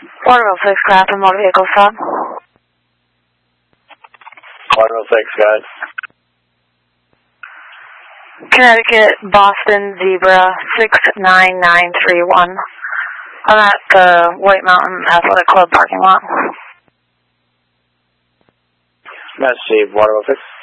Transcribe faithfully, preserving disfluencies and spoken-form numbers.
Waterville six, craft and motor vehicle stop. Waterville six, guys. Connecticut, Boston, Zebra, six nine nine three one. I'm at the White Mountain Athletic Club parking lot. Mass Chief, Waterville six.